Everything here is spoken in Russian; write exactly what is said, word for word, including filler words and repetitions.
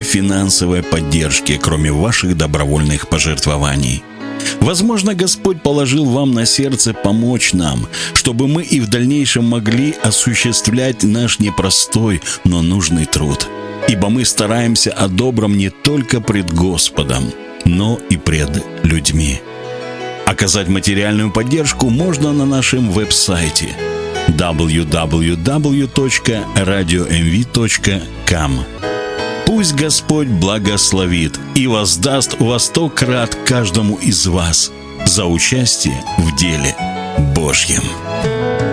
финансовой поддержки, кроме ваших добровольных пожертвований. Возможно, Господь положил вам на сердце помочь нам, чтобы мы и в дальнейшем могли осуществлять наш непростой, но нужный труд. Ибо мы стараемся о добром не только пред Господом, но и пред людьми. Оказать материальную поддержку можно на нашем веб-сайте дабл ю дабл ю дабл ю точка радио эм ви точка ком. Пусть Господь благословит и воздаст во сто крат каждому из вас за участие в деле Божьем.